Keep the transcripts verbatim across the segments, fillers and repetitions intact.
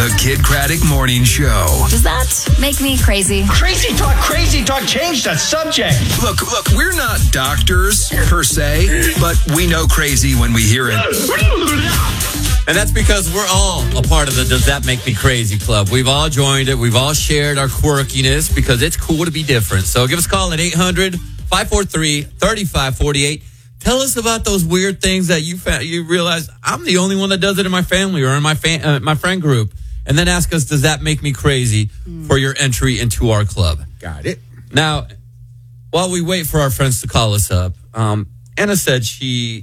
The Kid Craddock Morning Show. Does that make me crazy? Crazy talk, crazy talk. Change the subject. Look, look, we're not doctors per se, but we know crazy when we hear it. And that's because we're all a part of the Does That Make Me Crazy Club. We've all joined it. We've all shared our quirkiness because it's cool to be different. So give us a call at eight hundred, five four three, three five four eight. Tell us about those weird things that you fa- you realize I'm the only one that does it in my family or in my fa- uh, my friend group. And then ask us, does that make me crazy mm. for your entry into our club? Got it. Now, while we wait for our friends to call us up, um, Anna said she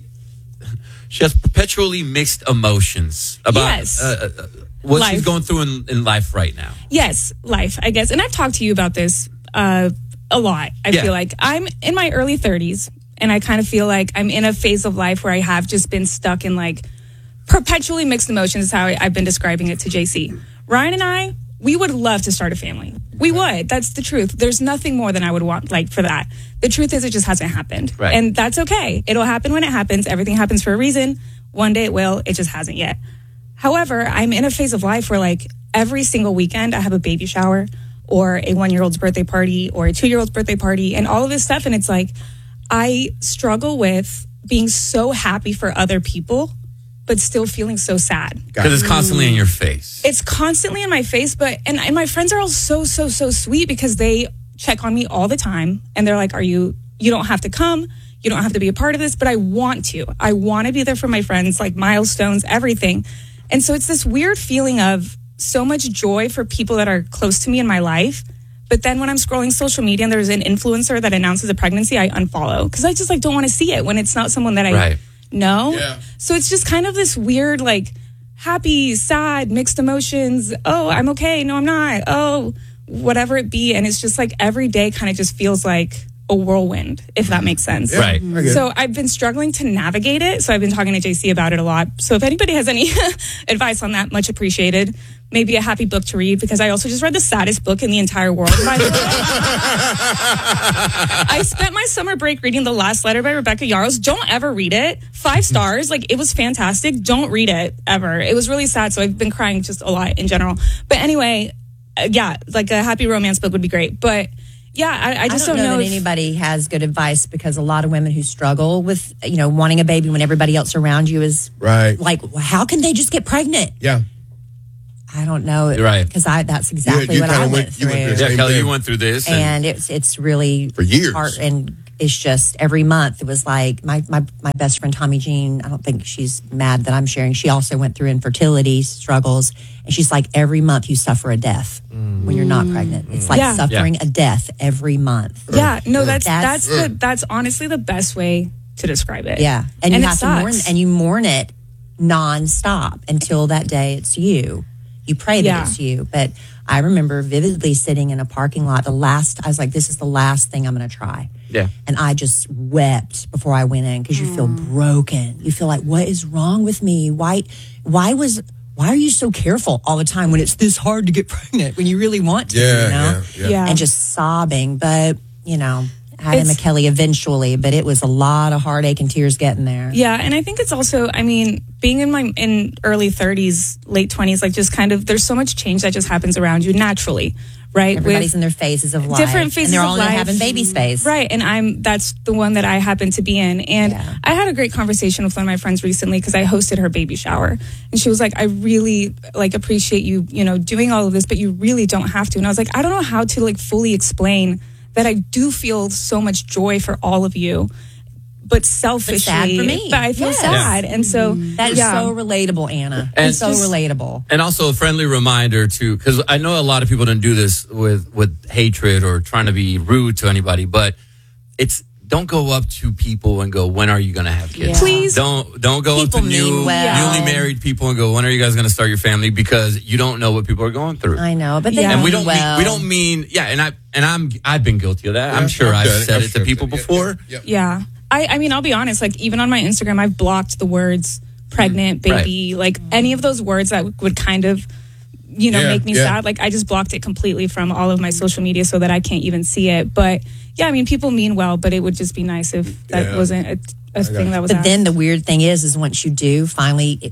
she has perpetually mixed emotions about yes. uh, uh, what life. she's going through in, in life right now. Yes, life, I guess. And I've talked to you about this uh, a lot, I yeah. feel like. I'm in my early thirties. And I kind of feel like I'm in a phase of life where I have just been stuck in like perpetually mixed emotions is how I, I've been describing it to J C. Ryan and I, we would love to start a family. We would. That's the truth. There's nothing more than I would want like for that. The truth is it just hasn't happened. Right. And that's okay. It'll happen when it happens. Everything happens for a reason. One day it will. It just hasn't yet. However, I'm in a phase of life where like every single weekend I have a baby shower or a one-year-old's birthday party or a two-year-old's birthday party and all of this stuff. And it's like, I struggle with being so happy for other people, but still feeling so sad. Because it's constantly in your face. It's constantly in my face, but, and, and my friends are all so, so, so sweet because they check on me all the time. And they're like, are you, you don't have to come. You don't have to be a part of this, but I want to. I want to be there for my friends, like milestones, everything. And so it's this weird feeling of so much joy for people that are close to me in my life. But then when I'm scrolling social media and there's an influencer that announces a pregnancy, I unfollow because I just like don't want to see it when it's not someone that I right. know. Yeah. So it's just kind of this weird, like happy, sad, mixed emotions. Oh, I'm okay. No, I'm not. Oh, whatever it be. And it's just like every day kind of just feels like a whirlwind, if that makes sense. Yeah, right. So I've been struggling to navigate it. So I've been talking to J C about it a lot. So if anybody has any advice on that, much appreciated. Maybe a happy book to read because I also just read the saddest book in the entire world. By the way. I spent my summer break reading The Last Letter by Rebecca Yarros. Don't ever read it. Five stars. Like it was fantastic. Don't read it ever. It was really sad. So I've been crying just a lot in general. But anyway, uh, yeah, like a happy romance book would be great. But yeah, I, I just I don't, don't know, know that if, anybody has good advice because a lot of women who struggle with, you know, wanting a baby when everybody else around you is right. like, how can they just get pregnant? Yeah. I don't know. Right. Because I that's exactly you what I kinda went, went- through. you went through the Yeah, Same Kelly, thing. you went through this. And, And it's it's really For years. hard, and it's just every month it was like my, my my best friend Tommy Jean, I don't think she's mad that I'm sharing. She also went through infertility struggles, and she's like, every month you suffer a death mm. when you're not pregnant. It's like Yeah. suffering Yeah. a death every month. yeah, no, that's that's That's- the, that's honestly the best way to describe it. Yeah. And, And you it have to mourn sucks. and you mourn it nonstop until that day it's you. You pray that Yeah. it's you. But I remember vividly sitting in a parking lot. The last, I was like, this is the last thing I'm going to try. Yeah. And I just wept before I went in because you feel broken. You feel like, what is wrong with me? Why, why was, why are you so careful all the time when it's this hard to get pregnant when you really want to, Yeah, you know? yeah, yeah. Yeah. And just sobbing. But, you know, I had a It's- McKelly eventually, but it was a lot of heartache and tears getting there. Yeah, and I think it's also, I mean, being in my in early thirties, late twenties, like just kind of, there's so much change that just happens around you naturally, right? Everybody's With in their phases of life. different phases and they're of all life. having baby space. Right, and I'm that's the one that I happen to be in. And Yeah. I had a great conversation with one of my friends recently because I hosted her baby shower. And she was like, I really like appreciate you, you know, doing all of this, but you really don't have to. And I was like, I don't know how to like fully explain that I do feel so much joy for all of you, but selfishly, sad for me. but I feel Yes. sad. And so That is yeah. so relatable, Anna. And It's so just- relatable. And also a friendly reminder to, because I know a lot of people don't do this with, with hatred or trying to be rude to anybody, but it's, don't go up to people and go, when are you going to have kids? Yeah. Please. Don't don't go People up to new mean well. newly married people and go, when are you guys going to start your family? Because you don't know what people are going through. I know, but they Yeah. And we mean don't well. mean, we don't mean yeah, and I and I'm I've been guilty of that. Yeah, I'm sure I've I've done it. said I'm it sure to people I've done it. before. Yeah, yeah. Yeah. I, I mean, I'll be honest, like even on my Instagram, I've blocked the words pregnant, baby, like any of those words that would kind of, you know, Yeah, make me yeah. sad. Like I just blocked it completely from all of my social media so that I can't even see it. But yeah, I mean, people mean well, but it would just be nice if that Yeah. wasn't a, a thing that was But asked. then the weird thing is, is once you do finally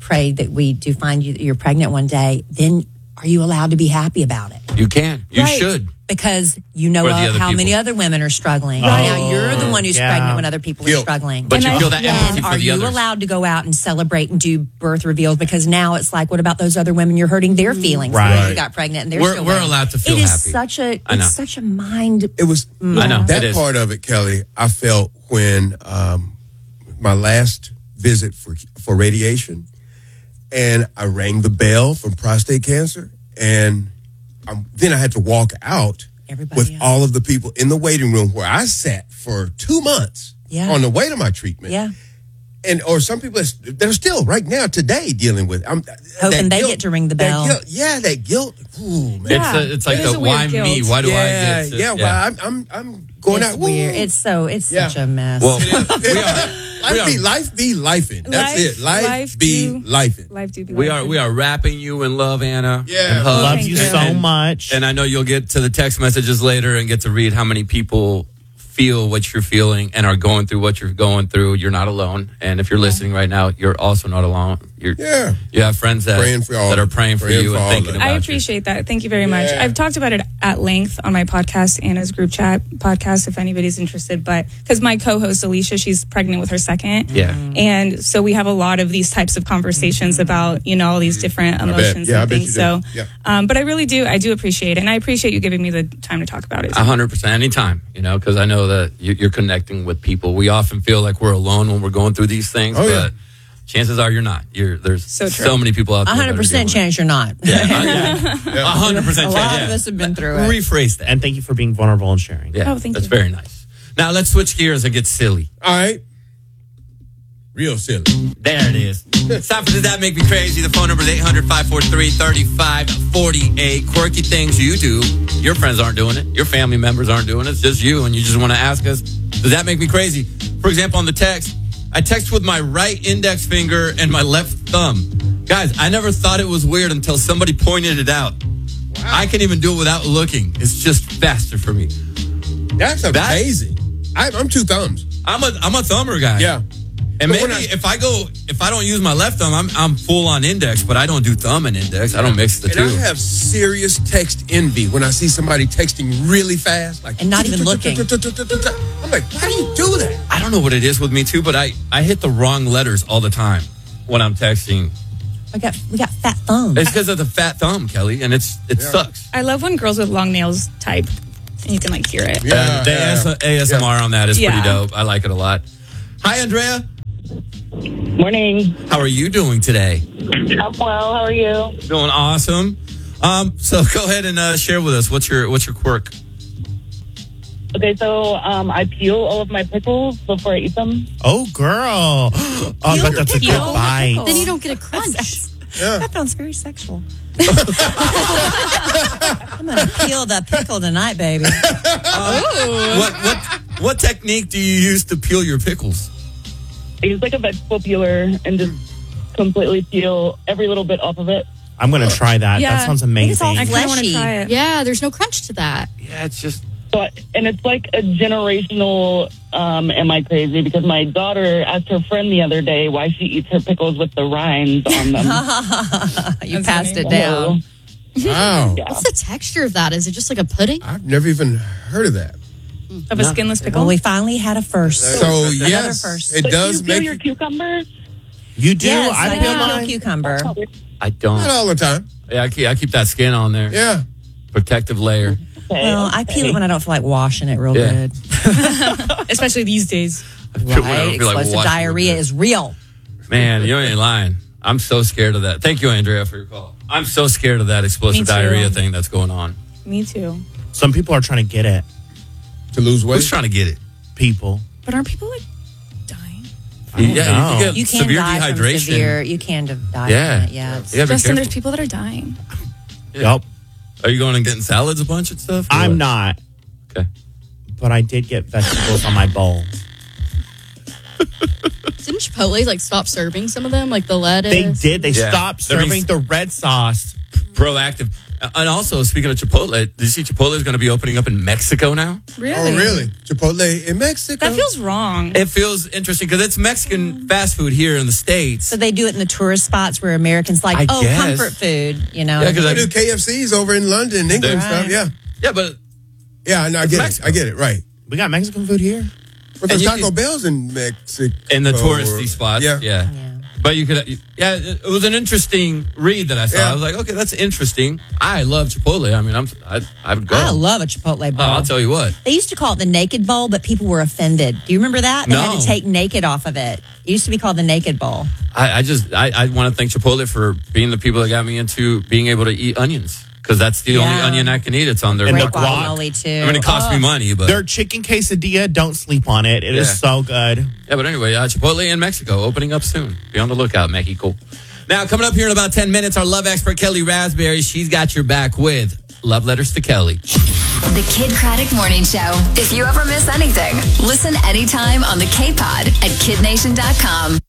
pray that we do find you that you're pregnant one day, then are you allowed to be happy about it? You can. You Right. should. Because you know Or the uh, other how people. many other women are struggling. Oh, Now you're the one who's yeah. pregnant when other people are Guilt. struggling. But And you I- feel that yeah. empathy And for are the you others. allowed to go out and celebrate and do birth reveals? Because now it's like, what about those other women? You're hurting their feelings Right. because you got pregnant and they're We're- still we're waiting. allowed to feel It is happy. such a I know. it's such a mind. It was I know. that it is. part of it, Kelly. I felt when um, my last visit for for radiation, and I rang the bell from prostate cancer, and um, then I had to walk out Everybody with else. all of the people in the waiting room where I sat for two months Yeah. on the way to my treatment. Yeah. And or some people that are still right now today dealing with. I'm Hoping that they guilt- get to ring the that bell. guilt- yeah, that guilt. Ooh, man. It's, Yeah. a, it's like It is the a weird why me? guilt. Why do yeah, I get to, yeah. Well, I'm I'm I'm going It's out. weird. Woo. It's so it's Yeah. such a mess. Well, we are, we Life be are, life be lifing. That's Life- it. Life, life be do- lifing. Life do be we life. are we are wrapping you in love, Anna. Yeah. and hugs. Love Thank you you. so And- much. And I know you'll get to the text messages later and get to read how many people feel what you're feeling and are going through what you're going through. You're not alone. And if you're listening right now, you're also not alone. You're, Yeah. You have friends that, Praying for all that of are them. praying for Praying you for and all thinking of them. about I you. appreciate that. Thank you very much. Yeah. I've talked about it at length on my podcast, Anna's group chat podcast, if anybody's interested. But because my co-host Alicia, she's pregnant with her second. Yeah. And so we have a lot of these types of conversations about, you know, all these different bet. emotions Yeah, I and bet things. you So, do. Yeah. um, but I really do, I do appreciate it. And I appreciate you giving me the time to talk about it. A hundred percent, anytime, you know, because I know that you- you're connecting with people. We often feel like we're alone when we're going through these things, Oh, yeah. but chances are you're not. You're there's So so, true. many people out there. A that hundred are percent dealing chance you're not. with it. Yeah, yeah. A hundred percent A chance. lot yeah. of us have been through it. Rephrase that. and thank you for being vulnerable and sharing. Yeah, Oh, thank that's you. very nice. Now let's switch gears and get silly. All right. Real silly. There it is. It's time for Does That Make Me Crazy? The phone number is eight hundred, five four three, three five four eight. Quirky things you do. Your friends aren't doing it. Your family members aren't doing it. It's just you, and you just want to ask us, does that make me crazy? For example, on the text, I text with my right index finger and my left thumb. Guys, I never thought it was weird until somebody pointed it out. I can even do it without looking. It's just faster for me. That's amazing. I, I'm two thumbs. I'm a I'm a thumber guy. Yeah. And But maybe when I- if I go, if I don't use my left thumb, I'm I'm full on index, but I don't do thumb and index. I don't mix the And two. I have serious text envy when I see somebody texting really fast, like And not even looking. I'm like, how do you do that? I don't know what it is with me too, but I I hit the wrong letters all the time when I'm texting. We got we got fat thumbs. It's because of the fat thumb, Kelly, and it's it Yeah. sucks. I love when girls with long nails type and you can like hear it. Yeah, Uh, the yeah. A S- A S M R on that is Yeah. pretty dope. I like it a lot. Hi, Andrea. Morning. How are you doing today? I'm well. How are you? Doing awesome. Um, so go ahead and uh, share with us what's your what's your quirk. Okay, so um, I peel all of my pickles before I eat them. Oh, girl. Oh, I bet that's a good Peel the bite. pickle. Then you don't get a crunch. That sounds very sexual. I'm gonna peel the pickle tonight, baby. What what what technique do you use to peel your pickles? I use like a vegetable peeler and just completely peel every little bit off of it. I'm going to try that. Yeah. That sounds it's amazing. all I kind of want to Fleshy. try it. Yeah, there's no crunch to that. Yeah, it's just So, and it's like a generational. Um, am I crazy? Because my daughter asked her friend the other day why she eats her pickles with the rinds on them. You That's passed funny. it down. Wow. Yeah. What's the texture of that? Is it just like a pudding? I've never even heard of that. Of a skinless pickle. Well, we finally had a first. So Another yes, first. it But does do you peel make your cucumbers? You do? Yes, I I peel peel mine. cucumber. I don't. not all the time. Yeah, I keep, I keep that skin on there. Yeah. Protective layer. Okay, Well, I okay. peel it when I don't feel like washing it real Yeah. good. Especially these days. I feel- when I don't Right? feel like Explosive washing diarrhea it. is real. Man, you ain't lying. I'm so scared of that. Thank you, Andrea, for your call. I'm so scared of that Me explosive too. diarrhea thing that's going on. Me too. Some people are trying to get it. To lose weight. Who's trying to get it? People. But aren't people like dying? I don't yeah, you know. can get You can severe die from dehydration. severe. You can die Yeah. from it. Yeah. It's, You gotta be Justin, there's careful. people that are dying. Yep. Are you going and getting salads a bunch and stuff? or I'm what? not, Okay. but I did get vegetables on my bowl. Didn't Chipotle like stop serving some of them, like the lettuce? They did. They Yeah. stopped That means- serving the red sauce. Proactive. And also, speaking of Chipotle, did you see Chipotle is going to be opening up in Mexico now? Really? Oh, really? Chipotle in Mexico? That feels wrong. It feels interesting because it's Mexican fast food here in the States. So they do it in the tourist spots where Americans like, I oh, guess. comfort food, you know? Yeah, 'cause They I- do K F Cs over in London, England, and stuff. Right. Yeah. Yeah, but Yeah, no, I get Mexico. it. I get it. Right. We got Mexican food here. But And there's you Taco can- Bell's in Mexico. in the touristy or- spots. Yeah. yeah. But you could, yeah, it was an interesting read that I saw. Yeah. I was like, okay, that's interesting. I love Chipotle. I mean, I'm, I, I would go. I love a Chipotle bowl. Oh, I'll tell you what. They used to call it the naked bowl, but people were offended. Do you remember that? They had No. to take naked off of it. It used to be called the naked bowl. I, I just, I, I want to thank Chipotle for being the people that got me into being able to eat onions because that's the only Yeah. onion I can eat. It's on their And the Great guac. guacamole, too. I mean, it costs me money, but Their chicken quesadilla, don't sleep on it. It is Yeah. so good. yeah. But anyway, uh, Chipotle in Mexico opening up soon. Be on the lookout, Mexico. Now, coming up here in about ten minutes, our love expert Kelly Raspberry. She's got your back with Love Letters to Kelly. The Kid Craddock Morning Show. If you ever miss anything, listen anytime on the K-Pod at kid nation dot com.